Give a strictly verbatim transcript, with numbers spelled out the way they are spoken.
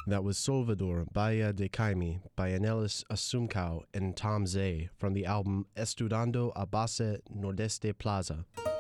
That was Salvador Bahia de Caimi by Anelis Assuncao and Tom Zay from the album Estudando a Base Nordeste Plaza.